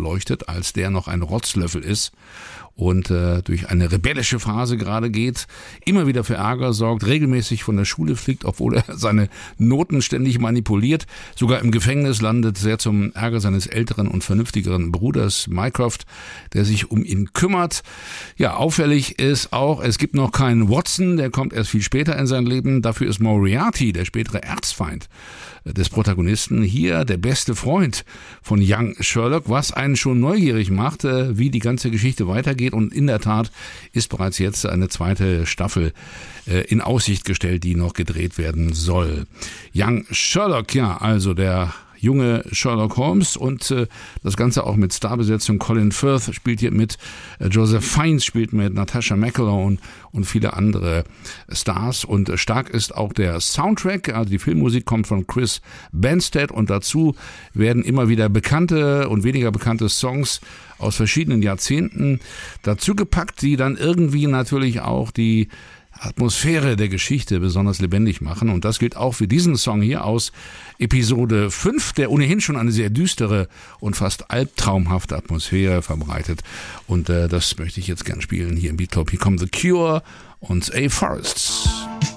beleuchtet, als der noch ein Rotzlöffel ist und durch eine rebellische Phase gerade geht, immer wieder für Ärger sorgt, regelmäßig von der Schule fliegt, obwohl er seine Noten ständig manipuliert, sogar im Gefängnis landet, sehr zum Ärger seines älteren und vernünftigeren Bruders Mycroft, der sich um ihn kümmert. Ja, auffällig ist auch, es gibt noch keinen Watson, der kommt erst viel später in sein Leben, dafür ist Moriarty, der spätere Erzfeind des Protagonisten, hier der beste Freund von Young Sherlock, was einen schon neugierig macht, wie die ganze Geschichte weitergeht. Und in der Tat ist bereits jetzt eine zweite Staffel in Aussicht gestellt, die noch gedreht werden soll. Young Sherlock, ja, also der junge Sherlock Holmes und das Ganze auch mit Starbesetzung. Colin Firth spielt hier mit, Joseph Fiennes spielt mit, Natasha McElhone und viele andere Stars. Und stark ist auch der Soundtrack, also die Filmmusik kommt von Chris Banstead und dazu werden immer wieder bekannte und weniger bekannte Songs aus verschiedenen Jahrzehnten dazugepackt, die dann irgendwie natürlich auch die Atmosphäre der Geschichte besonders lebendig machen. Und das gilt auch für diesen Song hier aus Episode 5, der ohnehin schon eine sehr düstere und fast albtraumhafte Atmosphäre verbreitet. Und das möchte ich jetzt gern spielen hier im Beat Club. Hier kommen The Cure und A Forests.